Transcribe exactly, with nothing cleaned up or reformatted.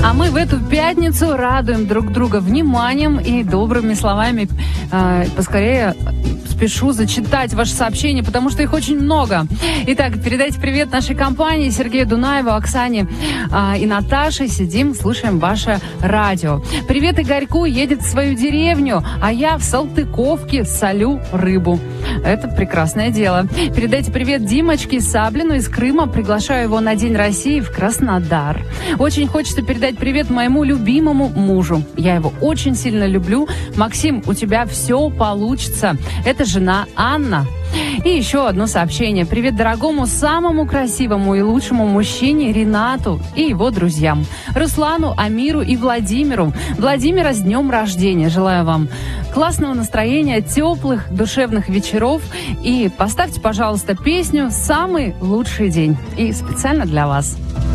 А мы в эту пятницу радуем друг друга вниманием и добрыми словами. Э, поскорее спешу зачитать ваши сообщения, потому что их очень много. Итак, передайте привет нашей компании, Сергею Дунаеву, Оксане э, и Наташе. Сидим, слушаем ваше радио. Привет Игорьку, едет в свою деревню, а я в Салтыковке солю рыбу. Это прекрасное дело. Передайте привет Димочке Саблину из Крыма. Приглашаю его на День России в Краснодар. Очень хочется передать привет моему любимому мужу. Я его очень сильно люблю. Максим, у тебя все получится. Это жена Анна. И еще одно сообщение. Привет дорогому, самому красивому и лучшему мужчине Ренату и его друзьям. Руслану, Амиру и Владимиру. Владимира с днем рождения. Желаю вам классного настроения, теплых, душевных вечеров. И поставьте, пожалуйста, песню «Самый лучший день». И специально для вас.